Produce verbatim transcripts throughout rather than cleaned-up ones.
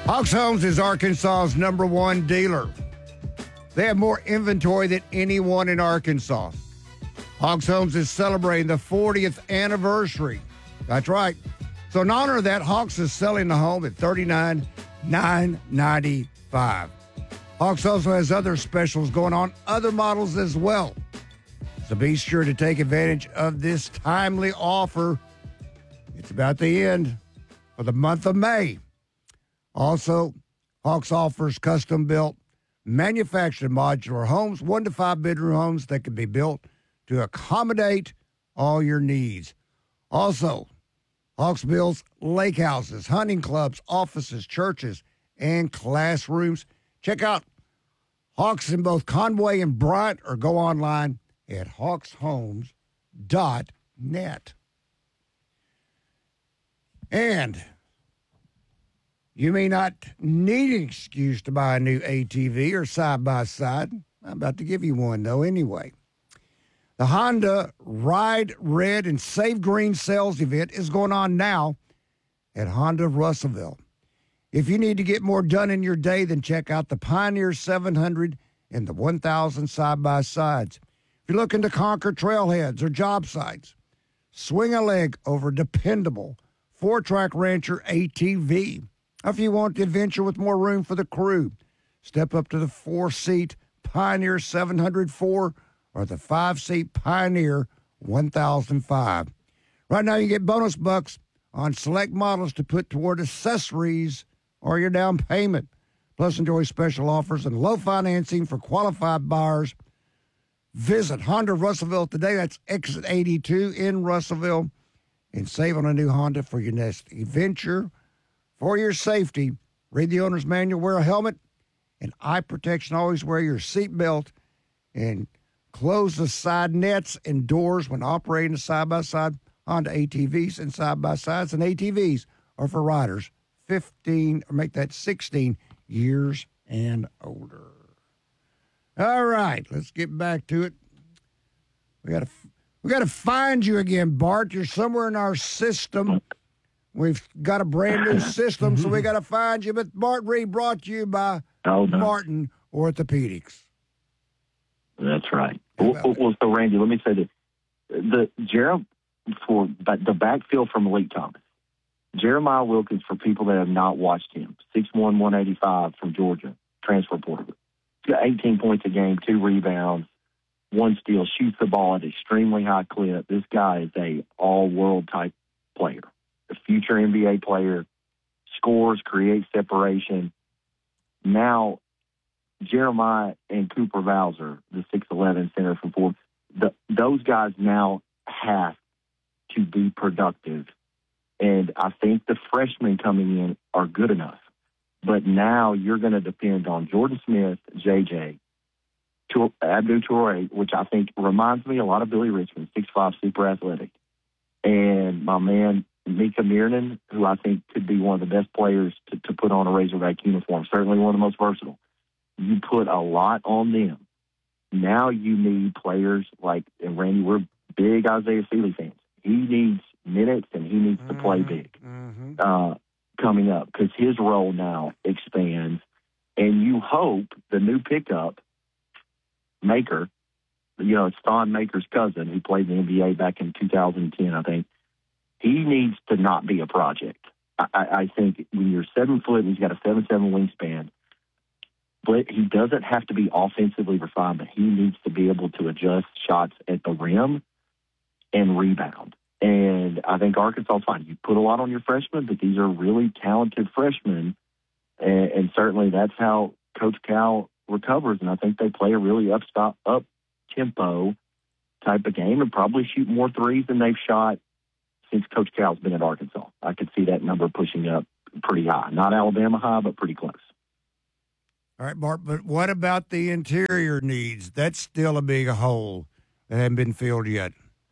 Hawks Homes is Arkansas's number one dealer. They have more inventory than anyone in Arkansas. Hawks Homes is celebrating the fortieth anniversary. That's right. So in honor of that, Hawks is selling the home at thirty-nine thousand nine hundred ninety-five dollars. Hawks also has other specials going on, other models as well. So be sure to take advantage of this timely offer. It's about to end for the month of May. Also, Hawks offers custom-built, manufactured modular homes, one to five bedroom homes that can be built to accommodate all your needs. Also, Hawks builds lake houses, hunting clubs, offices, churches, and classrooms. Check out Hawks in both Conway and Bryant or go online at hawks homes dot net. And you may not need an excuse to buy a new A T V or side-by-side. I'm about to give you one, though, anyway. The Honda Ride Red and Save Green sales event is going on now at Honda Russellville. If you need to get more done in your day, then check out the Pioneer seven hundred and the one thousand side-by-sides. If you're looking to conquer trailheads or job sites, swing a leg over dependable four-track Rancher A T V. If you want the adventure with more room for the crew, step up to the four-seat Pioneer seven hundred four or the five-seat Pioneer one thousand five. Right now, you get bonus bucks on select models to put toward accessories or your down payment. Plus, enjoy special offers and low financing for qualified buyers. Visit Honda Russellville today. That's exit eighty-two in Russellville. And save on a new Honda for your next adventure. For your safety, read the owner's manual, wear a helmet, and eye protection. Always wear your seatbelt and close the side nets and doors when operating a side-by-side. Honda A T Vs and side-by-sides and A T Vs are for riders fifteen, or make that sixteen years and older. All right, let's get back to it. We got to we got to find you again, Bart. You're somewhere in our system. We've got a brand new system, so we got to find you. But Bart Reed brought to you by oh, no. Martin Orthopedics. That's right. Well, well, so Randy, let me say this: the Jerem for the backfield from Malik Thomas, Jeremiah Wilkins. For people that have not watched him, six one, one eighty-five from Georgia, transfer portal. He's got eighteen points a game, two rebounds, one steal, shoots the ball at an extremely high clip. This guy is a all-world type player, a future N B A player, scores, creates separation. Now, Jeremiah and Cooper Bowser, the six eleven center from Ford, the, those guys now have to be productive. And I think the freshmen coming in are good enough. But now you're going to depend on Jordan Smith, J J, Abdul Toure, which I think reminds me a lot of Billy Richmond, six five, super athletic. And my man, Mika Mirnan, who I think could be one of the best players to, to put on a Razorback uniform, certainly one of the most versatile. You put a lot on them. Now you need players like, and Randy, we're big Isaiah Seeley fans. He needs minutes and he needs to play big Mm-hmm. uh, coming up because his role now expands. And you hope the new pickup, Maker, you know, it's Thon Maker's cousin who played in the N B A back in two thousand ten, I think. He needs to not be a project. I, I think when you're seven foot and he's got a seven seven wingspan, but he doesn't have to be offensively refined, but he needs to be able to adjust shots at the rim and rebound. And I think Arkansas is fine. You put a lot on your freshmen, but these are really talented freshmen, and, and certainly that's how Coach Cal recovers. And I think they play a really up stop, up tempo type of game and probably shoot more threes than they've shot since Coach Cal's been at Arkansas. I could see that number pushing up pretty high. Not Alabama high, but pretty close. All right, Bart, but what about the interior needs? That's still a big hole that hasn't been filled yet.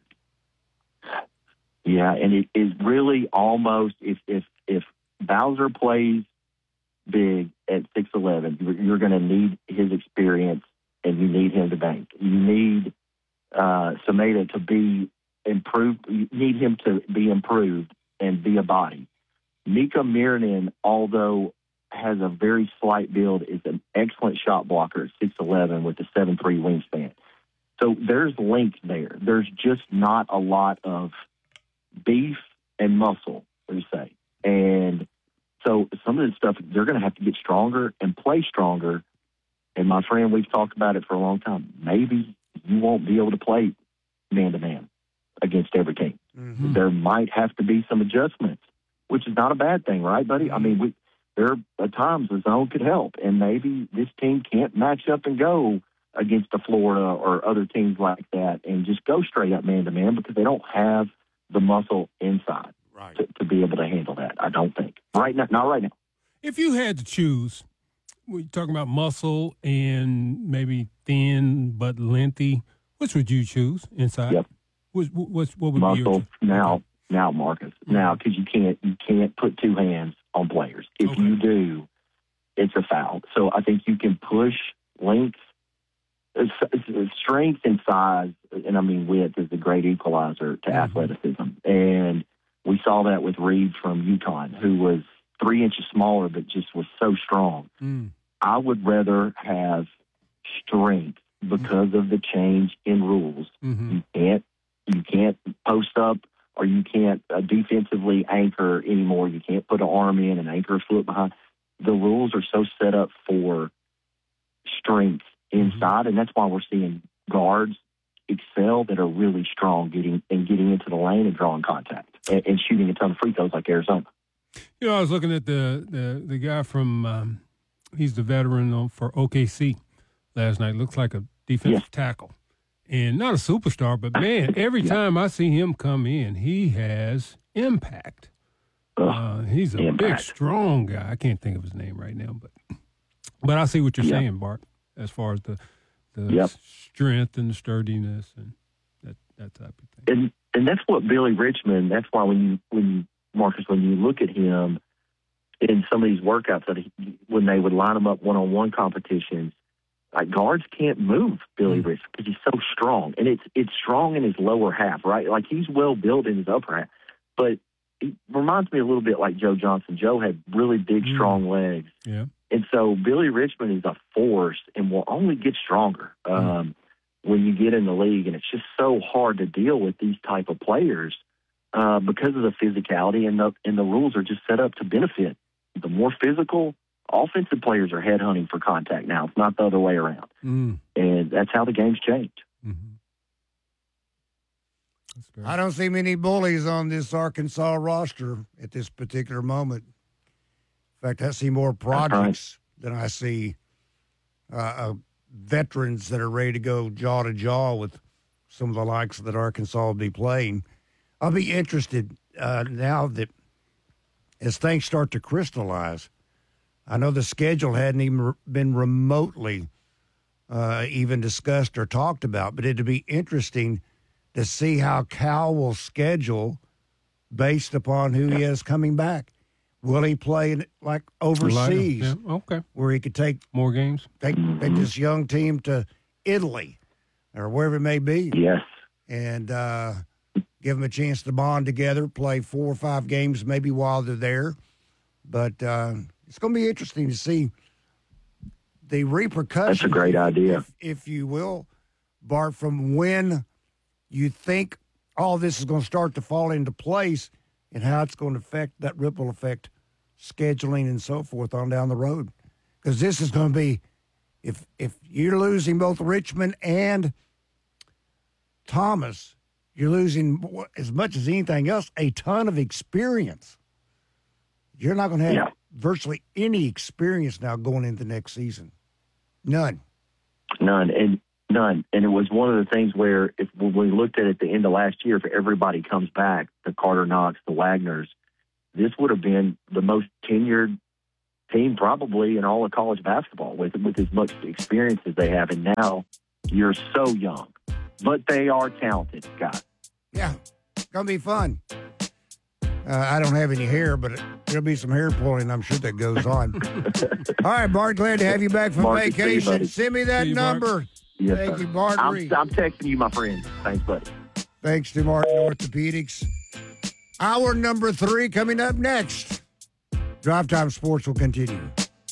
Yeah, and it is really almost, if if if Bowser plays big at six eleven, you're, you're going to need his experience, and you need him to bank. You need uh, Sameda to be improved. You need him to be improved and be a body. Mika Mirnan, although has a very slight build, is an excellent shot blocker at six eleven with a seven three wingspan. So there's length there. There's just not a lot of beef and muscle, per se. And so some of this stuff, they're going to have to get stronger and play stronger. And my friend, we've talked about it for a long time. Maybe you won't be able to play man-to-man against every team. Mm-hmm. There might have to be some adjustments, which is not a bad thing, right, buddy? I mean, we, there are times the zone could help, and maybe this team can't match up and go against the Florida or other teams like that and just go straight up man-to-man because they don't have the muscle inside right. to, to be able to handle that, I don't think. Right now, not right now. If you had to choose, we're talking about muscle and maybe thin but lengthy, which would you choose inside? Yep. What, what, what would muscle, be your now, now, Marcus. Mm-hmm. Now, because you can't, you can't put two hands on players. If okay. you do, it's a foul. So I think you can push length, strength and size, and I mean width is the great equalizer to mm-hmm. athleticism. And we saw that with Reed from UConn, who was three inches smaller but just was so strong. Mm. I would rather have strength because mm-hmm. of the change in rules. Mm-hmm. You can't you can't post up or you can't uh, defensively anchor anymore. You can't put an arm in and anchor a foot behind. The rules are so set up for strength inside, and that's why we're seeing guards excel that are really strong getting and getting into the lane and drawing contact and, and shooting a ton of free throws like Arizona. You know, I was looking at the the, the guy from um, he's the veteran for O K C last night. Looks like a defensive yeah. tackle, and not a superstar, but man, every yeah. time I see him come in, he has impact. Uh, he's a impact. big, strong guy. I can't think of his name right now, but but I see what you're yeah. saying, Bart, as far as the the yep. strength and the sturdiness and that that type of thing. And and that's what Billy Richmond. That's why when you when you, Marcus, when you look at him in some of these workouts, that he, when they would line him up one on one competitions, like guards can't move Billy mm-hmm. Richmond because he's so strong, and it's it's strong in his lower half, right? Like he's well built in his upper half, but he reminds me a little bit like Joe Johnson. Joe had really big, mm-hmm. strong legs. Yeah. And so Billy Richmond is a force and will only get stronger um, mm-hmm. when you get in the league. And it's just so hard to deal with these type of players uh, because of the physicality, and the, and the rules are just set up to benefit. The more physical, offensive players are headhunting for contact now. It's not the other way around. Mm. And that's how the game's changed. Mm-hmm. I don't see many bullies on this Arkansas roster at this particular moment. In fact, I see more projects right. than I see uh, uh, veterans that are ready to go jaw to jaw with some of the likes that Arkansas will be playing. I'll be interested uh, now that as things start to crystallize. I know the schedule hadn't even been remotely uh, even discussed or talked about, but it'd be interesting to see how Cal will schedule based upon who he is coming back. Will he play like overseas? Yeah, okay. Where he could take more games? Take, take this young team to Italy or wherever it may be. Yes. And uh, give them a chance to bond together, play four or five games maybe while they're there. But uh, it's going to be interesting to see the repercussions. That's a great idea. If, if you will, Bart, from when you think all this is going to start to fall into place and how it's going to affect that ripple effect, scheduling and so forth on down the road. Because this is going to be, if if you're losing both Richmond and Thomas, you're losing, as much as anything else, a ton of experience. You're not going to have yeah. virtually any experience now going into next season. None. None. And None. And it was one of the things where if when we looked at it at the end of last year, if everybody comes back, the Carter Knox, the Wagners, this would have been the most tenured team probably in all of college basketball with with as much experience as they have. And now you're so young. But they are talented, Scott. Yeah, it's going to be fun. Uh, I don't have any hair, but there'll be some hair pulling, I'm sure, that goes on. All right, Bart, glad to have you back from Mark, vacation. you, Send me that you, number. Yes, Thank sir. you, Bart. I'm, I'm texting you, my friend. Thanks, buddy. Thanks to Martin Orthopedics. Hour number three coming up next. Drive Time Sports will continue.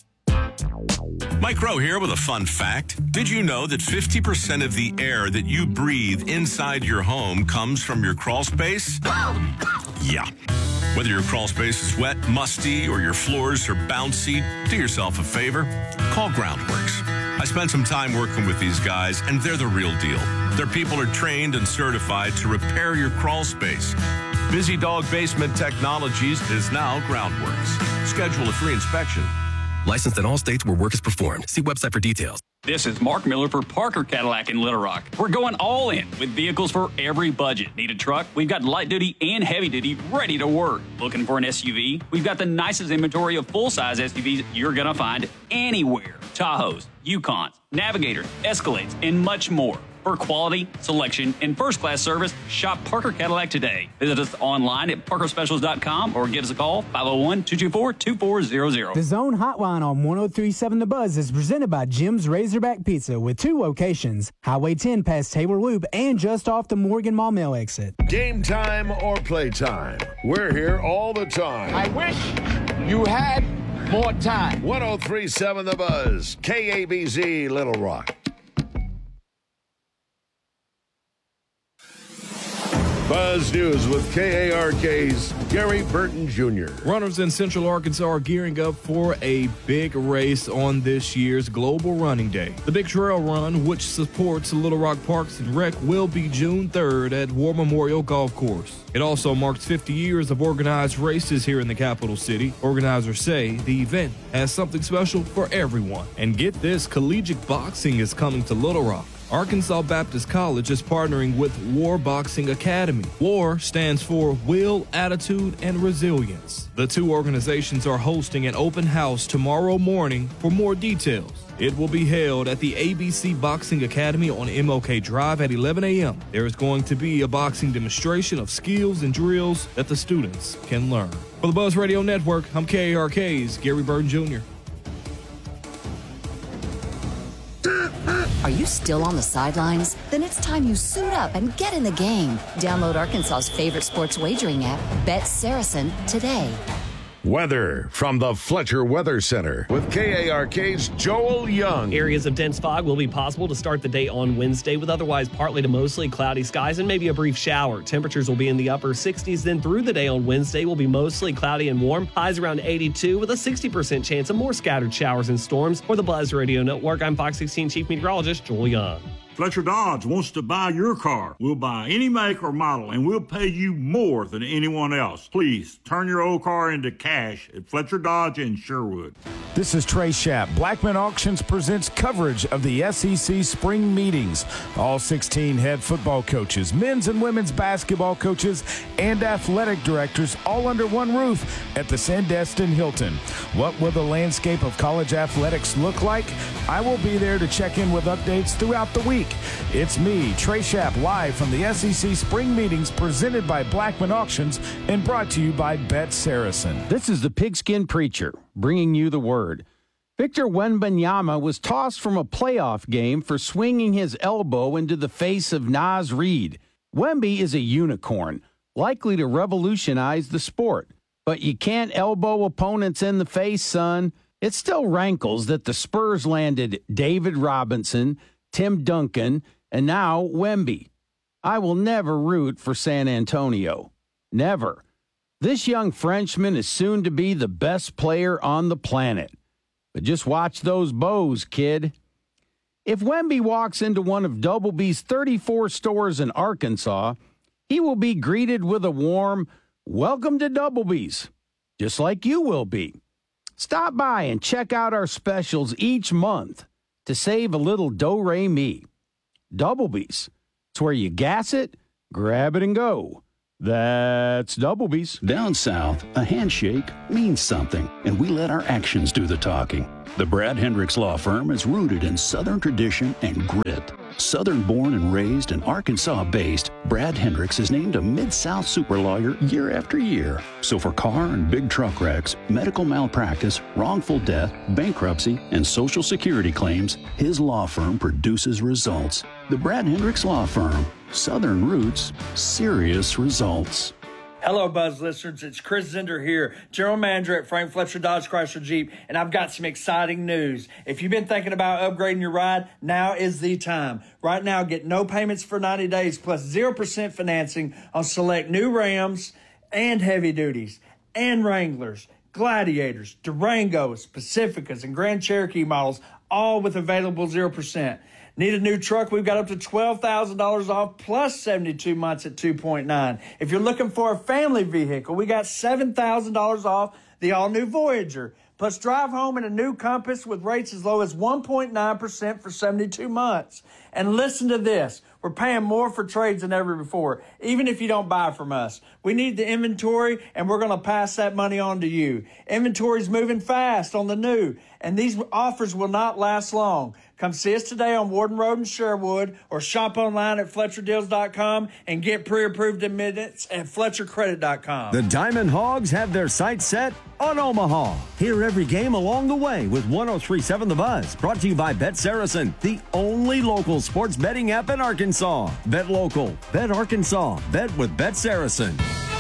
Mike Rowe here with a fun fact. Did you know that fifty percent of the air that you breathe inside your home comes from your crawl space? Yeah. Whether your crawl space is wet, musty, or your floors are bouncy, do yourself a favor. Call Groundworks. I spent some time working with these guys, and they're the real deal. Their people are trained and certified to repair your crawl space. Busy Dog Basement Technologies is now Groundworks. Schedule a free inspection. Licensed in all states where work is performed. See website for details. This is Mark Miller for Parker Cadillac in Little Rock. We're going all in with vehicles for every budget. Need a truck? We've got light duty and heavy duty ready to work. Looking for an S U V? We've got the nicest inventory of full-size S U Vs you're going to find anywhere. Tahoes, Yukons, Navigators, Escalades, and much more. For quality, selection, and first-class service, shop Parker Cadillac today. Visit us online at parker specials dot com or give us a call, five oh one, two two four, two four zero zero. The Zone Hotline on one oh three point seven The Buzz is presented by Jim's Razorback Pizza with two locations, Highway ten past Taylor Loop and just off the Morgan Mall Mill exit. Game time or play time, we're here all the time. I wish you had more time. one oh three point seven The Buzz, K A B Z, Little Rock. Buzz News with K A R K's Gary Burton Junior Runners in Central Arkansas are gearing up for a big race on this year's Global Running Day. The Big Trail Run, which supports Little Rock Parks and Rec, will be June third at War Memorial Golf Course. It also marks fifty years of organized races here in the capital city. Organizers say the event has something special for everyone. And get this, collegiate boxing is coming to Little Rock. Arkansas Baptist College is partnering with War Boxing Academy. WAR stands for Will, Attitude, and Resilience. The two organizations are hosting an open house tomorrow morning for more details. It will be held at the A B C Boxing Academy on M L K Drive at eleven a.m. There is going to be a boxing demonstration of skills and drills that the students can learn. For the Buzz Radio Network, I'm K A R K's Gary Burton Junior Are you still on the sidelines? Then it's time you suit up and get in the game. Download Arkansas's favorite sports wagering app, Bet Saracen, today. Weather from the Fletcher Weather Center with K A R K's Joel Young. Areas of dense fog will be possible to start the day on Wednesday with otherwise partly to mostly cloudy skies and maybe a brief shower. Temperatures will be in the upper sixties. Then through the day on Wednesday will be mostly cloudy and warm. Highs around eighty-two with a sixty percent chance of more scattered showers and storms. For the Buzz Radio Network, I'm Fox sixteen Chief Meteorologist Joel Young. Fletcher Dodge wants to buy your car. We'll buy any make or model, and we'll pay you more than anyone else. Please, turn your old car into cash at Fletcher Dodge in Sherwood. This is Trey Schapp. Blackman Auctions presents coverage of the S E C spring meetings. All sixteen head football coaches, men's and women's basketball coaches, and athletic directors all under one roof at the Sandestin Hilton. What will the landscape of college athletics look like? I will be there to check in with updates throughout the week. It's me, Trey Schapp, live from the S E C spring meetings presented by Blackman Auctions and brought to you by Bet Saracen. This is the Pigskin Preacher bringing you the word. Victor Wembanyama was tossed from a playoff game for swinging his elbow into the face of Naz Reid. Wemby is a unicorn, likely to revolutionize the sport. But you can't elbow opponents in the face, son. It still rankles that the Spurs landed David Robinson, Tim Duncan, and now Wemby. I will never root for San Antonio. Never. This young Frenchman is soon to be the best player on the planet. But just watch those bows, kid. If Wemby walks into one of Double B's thirty-four stores in Arkansas, he will be greeted with a warm, welcome to Double B's, just like you will be. Stop by and check out our specials each month to save a little do-re-mi. Double B's. It's where you gas it, grab it, and go. That's Double B's. Down south, a handshake means something, and we let our actions do the talking. The Brad Hendricks Law Firm is rooted in Southern tradition and grit. Southern-born and raised and Arkansas-based, Brad Hendricks is named a Mid-South super lawyer year after year. So for car and big truck wrecks, medical malpractice, wrongful death, bankruptcy, and Social Security claims, his law firm produces results. The Brad Hendricks Law Firm. Southern roots, serious results. Hello, Buzz listeners. It's Chris Zender here, General Manager at Frank Fletcher Dodge Chrysler Jeep, and I've got some exciting news. If you've been thinking about upgrading your ride, now is the time. Right now, get no payments for ninety days plus zero percent financing on select new Rams and heavy duties and Wranglers, Gladiators, Durangos, Pacificas, and Grand Cherokee models, all with available zero percent. Need a new truck? We've got up to twelve thousand dollars off plus seventy-two months at two point nine. If you're looking for a family vehicle, we got seven thousand dollars off the all-new Voyager. Plus drive home in a new Compass with rates as low as one point nine percent for seventy-two months. And listen to this. We're paying more for trades than ever before, even if you don't buy from us. We need the inventory, and we're going to pass that money on to you. Inventory's moving fast on the new, and these offers will not last long. Come see us today on Warden Road in Sherwood, or shop online at Fletcher Deals dot com and get pre-approved in minutes at Fletcher Credit dot com. The Diamond Hogs have their sights set on Omaha. Hear every game along the way with one oh three point seven The Buzz. Brought to you by Bet Saracen, the only local sports betting app in Arkansas. Bet local, bet Arkansas, bet with Bet Saracen.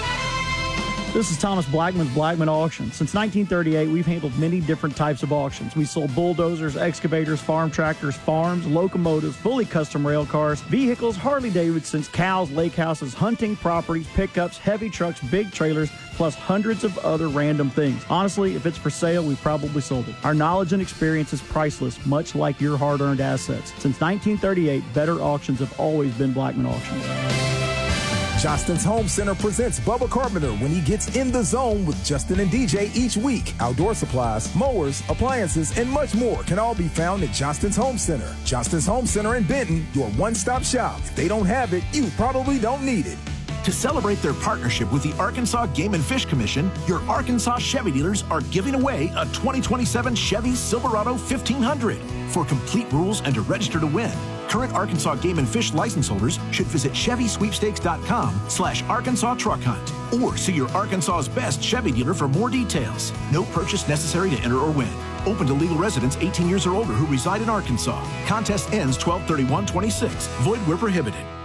This is Thomas Blackman's Blackman Auction. Since nineteen thirty-eight, we've handled many different types of auctions. We sold bulldozers, excavators, farm tractors, farms, locomotives, fully custom rail cars, vehicles, Harley-Davidsons, cows, lake houses, hunting properties, pickups, heavy trucks, big trailers, plus hundreds of other random things. Honestly, if it's for sale, we probably sold it. Our knowledge and experience is priceless, much like your hard-earned assets. Since nineteen thirty-eight, better auctions have always been Blackman Auctions. Johnston's Home Center presents Bubba Carpenter when he gets in the zone with Justin and D J each week. Outdoor supplies, mowers, appliances, and much more can all be found at Johnston's Home Center. Johnston's Home Center in Benton, your one-stop shop. If they don't have it, you probably don't need it. To celebrate their partnership with the Arkansas Game and Fish Commission, your Arkansas Chevy dealers are giving away a twenty twenty-seven Chevy Silverado fifteen hundred. For complete rules and to register to win, current Arkansas Game and Fish license holders should visit Chevy Sweepstakes dot com slash Arkansas Truck Hunt or see your Arkansas's best Chevy dealer for more details. No purchase necessary to enter or win. Open to legal residents eighteen years or older who reside in Arkansas. Contest ends twelve thirty-one twenty-six. Void where prohibited.